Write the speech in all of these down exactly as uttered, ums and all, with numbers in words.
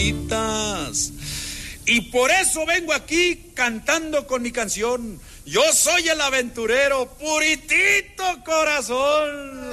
Y por eso vengo aquí cantando con mi canción. Yo soy el aventurero, puritito corazón.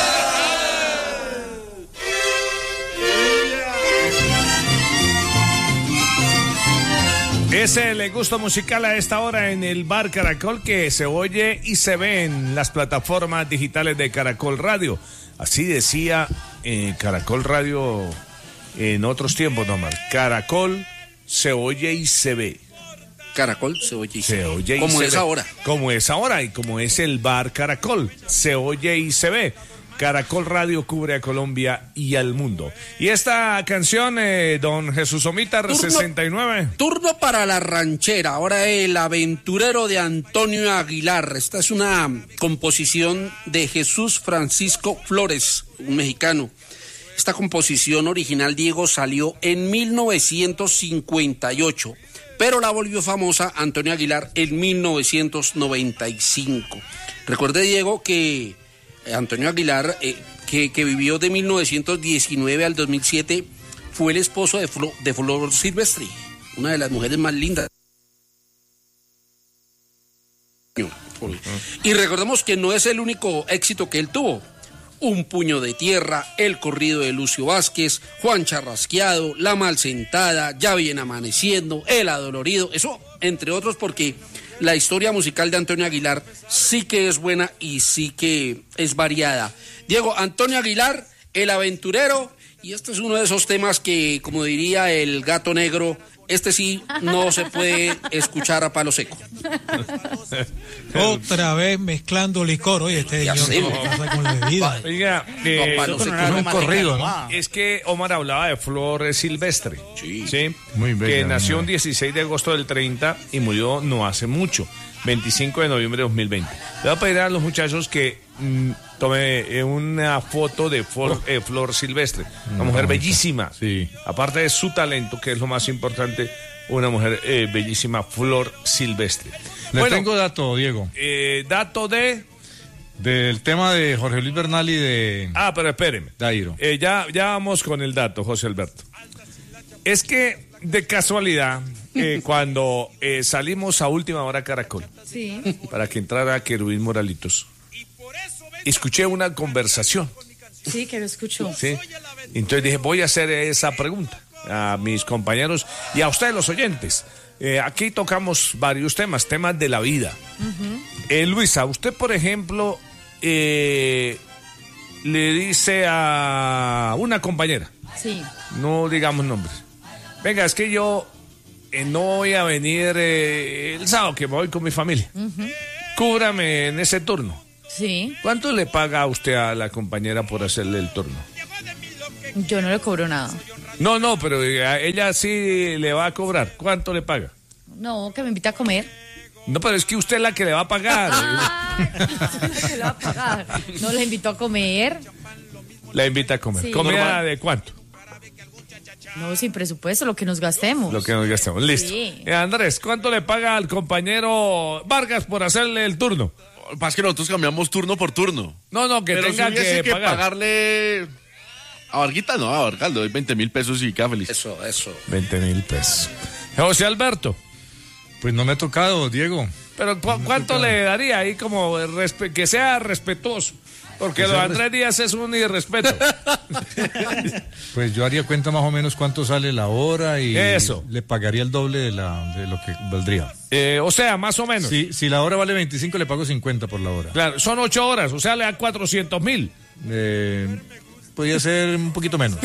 Es el gusto musical a esta hora en el Bar Caracol, que se oye y se ve en las plataformas digitales de Caracol Radio. Así decía eh, Caracol Radio en otros tiempos nomás. Caracol se oye y se ve. Caracol se oye y se, se ve. Oye y como se es ve. ahora. Como es ahora y como es el Bar Caracol. Se oye y se ve. Caracol Radio cubre a Colombia y al mundo. Y esta canción, eh, don Jesús Omítar, turno, sesenta y nueve. Turno para la ranchera. Ahora el aventurero de Antonio Aguilar. Esta es una composición de Jesús Francisco Flores, un mexicano. Esta composición original, Diego, salió en mil novecientos cincuenta y ocho, pero la volvió famosa Antonio Aguilar en mil novecientos noventa y cinco. Recuerde, Diego, que Antonio Aguilar, eh, que, que vivió de mil novecientos diecinueve al dos mil siete, fue el esposo de, Flo, de Flor Silvestre, una de las mujeres más lindas. Y recordemos que no es el único éxito que él tuvo. Un puño de tierra, El corrido de Lucio Vázquez, Juan Charrasqueado, La Malsentada, Ya viene amaneciendo, El adolorido, eso entre otros, porque la historia musical de Antonio Aguilar sí que es buena y sí que es variada. Diego, Antonio Aguilar, el aventurero, y este es uno de esos temas que, como diría el gato negro, este sí no se puede escuchar a palo seco. Otra vez mezclando licor, oye, este señor, ¿qué pasa con la bebida? Oiga, eh, no, no, no, un corrido, ¿no? Es que Omar hablaba de Flor Silvestre, sí, ¿sí? Muy bella, que nació muy un dieciséis de agosto del treinta y murió no hace mucho, veinticinco de noviembre de dos mil veinte. Le voy a pedir a los muchachos que mm, tome eh, una foto de Flor, eh, Flor Silvestre, una no, mujer no, bellísima, sí. Aparte de su talento, que es lo más importante, una mujer eh, bellísima, Flor Silvestre. Le bueno, tengo dato, Diego. Eh, dato de... Del tema de Jorge Luis Bernal y de... Ah, pero espéreme. Dairo. Eh, ya, ya vamos con el dato, José Alberto. Es que, de casualidad, eh, cuando eh, salimos a última hora Caracol, sí, para que entrara Querubín Moralitos, escuché una conversación. Sí, que lo escuchó. Sí. Entonces dije, voy a hacer esa pregunta a mis compañeros y a ustedes los oyentes. Eh, aquí tocamos varios temas, temas de la vida. Uh-huh. eh, Luisa, usted por ejemplo eh, le dice a una compañera, sí, no digamos nombres, venga, es que yo eh, no voy a venir eh, el sábado, que me voy con mi familia. Uh-huh. Cúbrame en ese turno. Sí. ¿Cuánto le paga usted a la compañera por hacerle el turno? Yo no le cobro nada. No, no, pero a ella sí le va a cobrar. ¿Cuánto le paga? No, que me invita a comer. No, pero es que usted es la que le va a pagar. Ah, que le va a pagar. No, le invito a comer. La invita a comer. Sí. ¿Comida de cuánto? No, sin presupuesto, lo que nos gastemos. Lo que nos gastemos, listo. Sí. Eh, Andrés, ¿cuánto le paga al compañero Vargas por hacerle el turno? Pasa que nosotros cambiamos turno por turno. No, no, que pero tenga si que, que pagar. pagarle... A Varguita no, a Vargas le doy veinte mil pesos y queda feliz. Eso, eso. veinte mil pesos. José Alberto. Pues no me ha tocado, Diego. Pero ¿cu- ¿cuánto le daría ahí como respe- que sea respetuoso? Porque lo de Andrés Díaz es un irrespeto. Pues yo haría cuenta más o menos cuánto sale la hora y Eso. le pagaría el doble de, la, de lo que valdría. Eh, o sea, más o menos. Si, si la hora vale veinticinco, le pago cincuenta por la hora. Claro, son ocho horas, o sea, le da cuatrocientos mil. Eh, podría ser un poquito menos.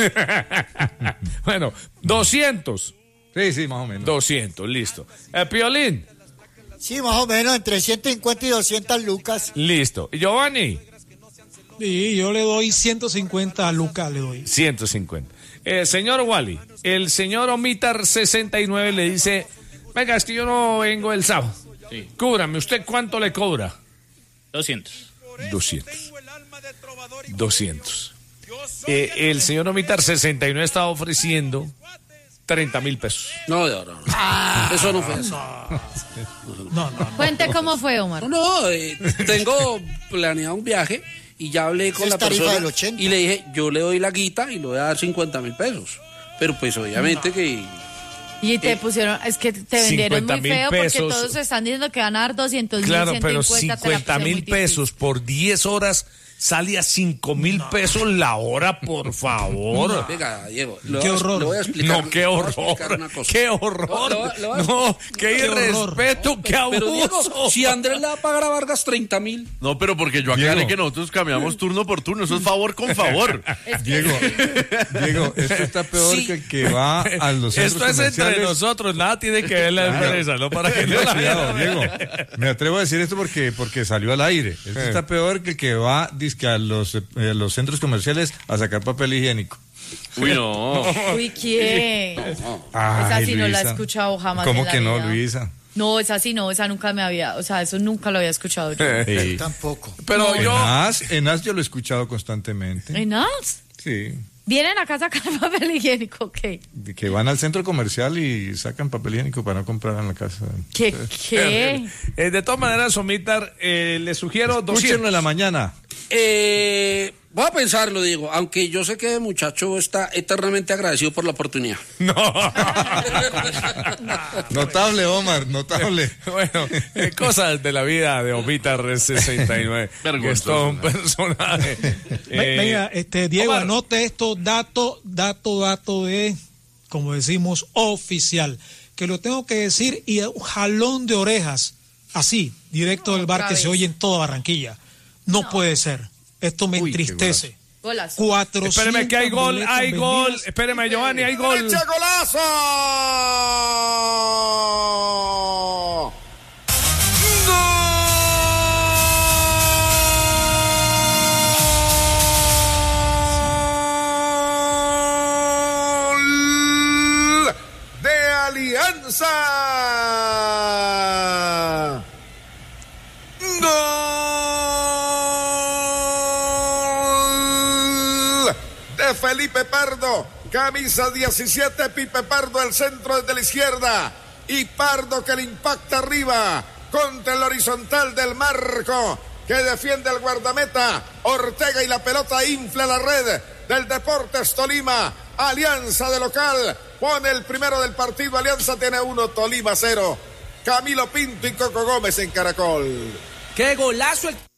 Bueno, doscientos. Sí, sí, más o menos. doscientos, listo. Eh, Piolín. Sí, más o menos, entre ciento cincuenta y doscientas lucas. Listo. ¿Y Giovanni? Sí, yo le doy ciento cincuenta a Lucas, le doy. ciento cincuenta. Eh, señor Wally, el señor Omitar sesenta y nueve le dice, venga, es que yo no vengo el sábado. Sí. Cúbrame, ¿usted cuánto le cobra? doscientos. doscientos. doscientos. Eh, el señor Omitar sesenta y nueve estaba ofreciendo treinta mil pesos. No, no, no. Ah, eso no fue eso. No, no, no. Cuente cómo fue, Omar. No, no, eh, tengo planeado un viaje y ya hablé con Es la tarifa persona del ochenta. y le dije, yo le doy la guita y le voy a dar cincuenta mil pesos. pero pues obviamente que... Y te pusieron, es que te vendieron muy feo pesos. porque todos están diciendo que van a dar doscientos mil, Claro, ciento pero cincuenta, cincuenta mil pesos por diez horas sale a cinco mil pesos la hora, por favor. Venga, Diego, le Qué voy a- horror. le voy a explicar. No, qué le voy a explicar horror, una cosa. qué horror. No, le voy- le voy a- No, qué Qué horror. irrespeto, qué Pero abuso. Diego, si Andrés le va a pagar a Vargas treinta mil. No, pero porque yo aclaré Diego. que nosotros cambiamos turno por turno. Eso es favor con favor. Diego, Diego, esto está peor Sí. que el que va a los centros Esto es entre comerciales. nosotros, nada tiene que ver la empresa, ¿no? Para que no la Cuidado, vean. Diego. Me atrevo a decir esto porque, porque salió al aire. Esto está peor que el que va dizque, a los, eh, los centros comerciales a sacar papel higiénico. Uy, no. Uy, ¿quién? Ay, Esa sí no la he Luisa. escuchado jamás ¿Cómo en la que no, vida. Luisa? No, esa sí no, esa nunca me había, o sea, eso nunca lo había escuchado yo. Sí. Tampoco. Pero En yo, As, en As yo lo he escuchado constantemente. ¿En As? Sí. ¿Vienen acá a sacar papel higiénico? ¿Ok? De que van al centro comercial y sacan papel higiénico para no comprar en la casa. ¿Qué? ¿Qué? eh, de todas maneras, Somitar, eh, le sugiero Escúchenlo doscientos. en la mañana. Eh, voy a pensarlo, Diego, aunque yo sé que el muchacho está eternamente agradecido por la oportunidad. No. Notable, Omar, notable. Bueno, eh, cosas de la vida de Omitar sesenta y nueve. Que es todo un personaje. Ve- Eh, Venga, este, Diego, Omar. anote esto, dato, dato, dato de, como decimos, oficial, que lo tengo que decir y un jalón de orejas, así, directo del bar Otra que vez. se oye en toda Barranquilla. No, puede ser. Esto me Uy, qué entristece. Golazo. cuatrocientas Espéreme que hay gol, boletas hay gol. vendidas. Espéreme, Giovanni, hay gol. ¡Echa golazo! ¡Gol de Alianza! ¡Gol de Felipe Pardo! Camisa diecisiete, Pipe Pardo al centro desde la izquierda. Y Pardo que le impacta arriba contra el horizontal del marco que defiende el guardameta. Ortega y la pelota infla la red del Deportes Tolima. Alianza de local pone el primero del partido. Alianza tiene uno, Tolima cero. Camilo Pinto y Coco Gómez en Caracol. ¡Qué golazo el